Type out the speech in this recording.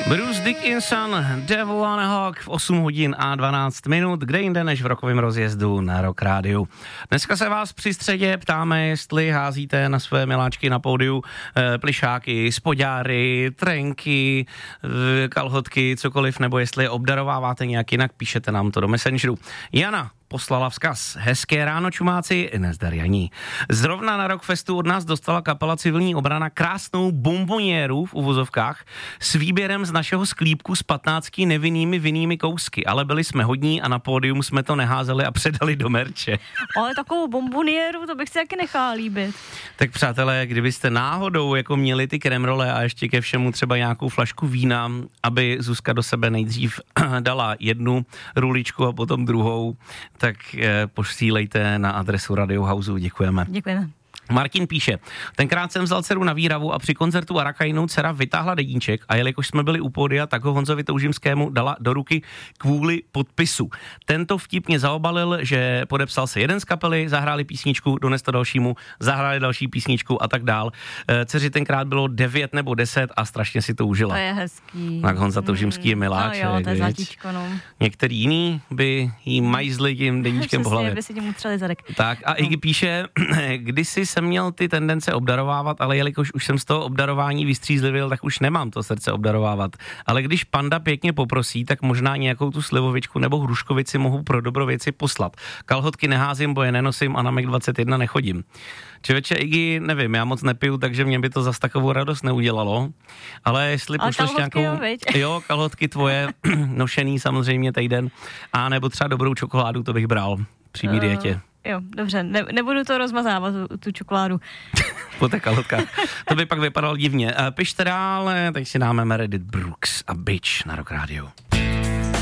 Bruce Dickinson, Devil on a Hawk v 8 hodin a 12 minut, kde jinde než v rokovém rozjezdu na Rock Rádiu. Dneska se vás při středě ptáme, jestli házíte na své miláčky na pódiu plišáky, spodňáry, trenky, kalhotky, cokoliv, nebo jestli je obdarováváte nějak jinak, píšete nám to do Messengeru. Jana poslala vzkaz. Hezké ráno, čumáci, nezdar Janí. Zrovna na Rockfestu od nás dostala kapela Civilní obrana krásnou bomboniéru v uvozovkách s výběrem z našeho sklípku s 15 nevinnými vinnými kousky, ale byli jsme hodní a na pódium jsme to neházeli a předali do merče. Ale takovou bomboniéru, to bych si taky nechala líbit. Tak přátelé, kdybyste náhodou jako měli ty kremrole a ještě ke všemu třeba nějakou flašku vína, aby Zuzka do sebe nejdřív dala jednu ruličku a potom druhou, tak posílejte na adresu Radio Houseu. Děkujeme. Děkujeme. Martin píše, tenkrát jsem vzal dceru na výravu a při koncertu Arakajinu dcera vytáhla deníček a jelikož jsme byli u pódia, tak ho Honzovi Toužimskému dala do ruky kvůli podpisu. Tento vtip mě zaobalil, že podepsal se jeden z kapely, zahráli písničku, dones to dalšímu, zahráli další písničku a tak dál. Dceři tenkrát bylo 9 nebo 10 a strašně si to užila. To je hezký. Tak Honza Toužimský je miláček. No jo, to je zlatíčko, no. Některý jiný by jí majzli tím deníčkem po hlavě. By si tím utřeli zadek. Tak a Iggy píše, kdysi jsem měl ty tendence obdarovávat, ale jelikož už jsem z toho obdarování vystřízlivil, tak už nemám to srdce obdarovávat. Ale když panda pěkně poprosí, tak možná nějakou tu slivovičku nebo hruškovici mohu pro dobro věci poslat. Kalhotky neházím, bo je nenosím a na Mac 21 nechodím. Čověče, Iggy, nevím, já moc nepiju, takže mě by to zas takovou radost neudělalo. Ale jestli pošleš nějakou... Jo, kalhotky tvoje, nošený samozřejmě týden, a nebo třeba dobrou čokoládu, to bych bral při mý dietě. Jo, dobře, nebudu to rozmazávat, tu čokoládu. Po té kalhotkách. To by pak vypadalo divně. Pište dál, tak si dáme Meredith Brooks a Bitch na Rock Radio.